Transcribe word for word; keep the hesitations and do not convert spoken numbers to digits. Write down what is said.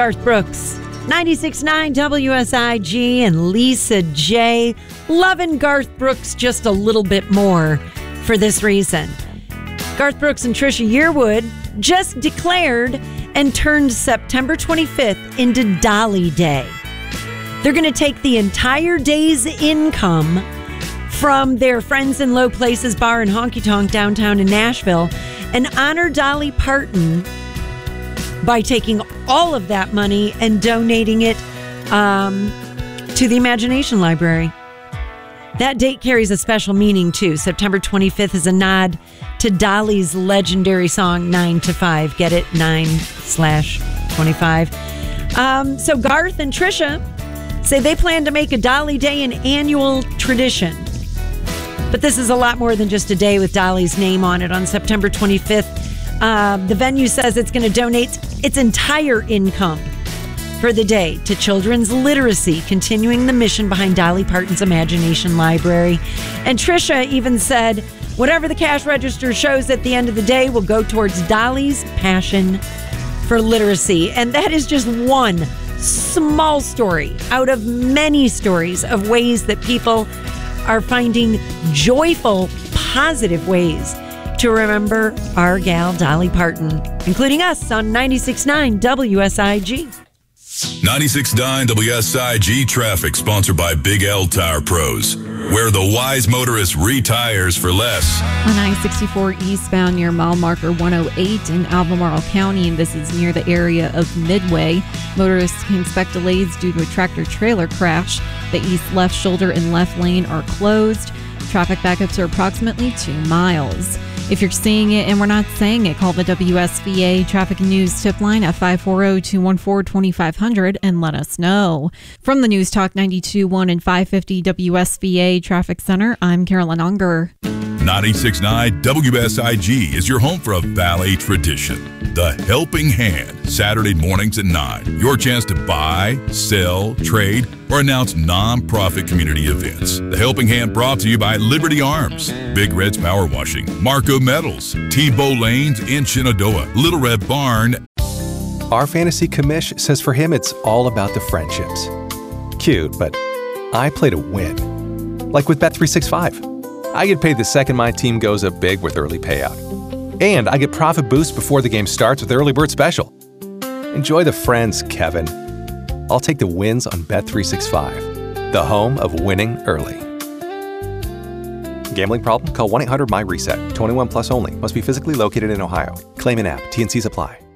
Garth Brooks, ninety-six point nine W S I G, and Lisa J. Loving Garth Brooks just a little bit more for this reason. Garth Brooks and Trisha Yearwood just declared and turned September twenty-fifth into Dolly Day. They're going to take the entire day's income from their Friends in Low Places bar and honky tonk downtown in Nashville and honor Dolly Parton by taking all of that money and donating it um, to the Imagination Library. That date carries a special meaning, too. September twenty-fifth is a nod to Dolly's legendary song, nine to five. Get it? nine slash twenty-five. Um, so Garth and Trisha say they plan to make a Dolly Day an annual tradition. But this is a lot more than just a day with Dolly's name on it. On September twenty-fifth, uh, the venue says it's going to donate its entire income for the day to children's literacy, continuing the mission behind Dolly Parton's Imagination Library. And Trisha even said, whatever the cash register shows at the end of the day will go towards Dolly's passion for literacy. And that is just one small story out of many stories of ways that people are finding joyful, positive ways to remember our gal Dolly Parton, including us on ninety-six point nine W S I G. ninety-six point nine W S I G traffic, sponsored by Big L Tire Pros, where the wise motorist retires for less. On I sixty-four eastbound near mile marker one oh eight in Albemarle County, and this is near the area of Midway. Motorists can expect delays due to a tractor-trailer crash. The east left shoulder and left lane are closed. Traffic backups are approximately two miles. If you're seeing it and we're not saying it, call the W S V A Traffic News tip line at five four zero, two one four, two five zero zero and let us know. From the News Talk ninety-two point one and five fifty W S V A Traffic Center, I'm Carolyn Unger. ninety-six point nine W S I G is your home for a Valley tradition. The Helping Hand, Saturday mornings at nine. Your chance to buy, sell, trade, or announce non-profit community events. The Helping Hand brought to you by Liberty Arms, Big Red's Power Washing, Marco Metals, T-Bow Lanes in Shenandoah, Little Red Barn. Our fantasy commish says for him it's all about the friendships. Cute, but I play to win. Like with Bet three sixty-five. I get paid the second my team goes up big with early payout. And I get profit boost before the game starts with Early Bird Special. Enjoy the friends, Kevin. I'll take the wins on Bet three sixty-five, the home of winning early. Gambling problem? Call one eight hundred M Y RESET. twenty-one plus only. Must be physically located in Ohio. Claim in app. T and Cs apply.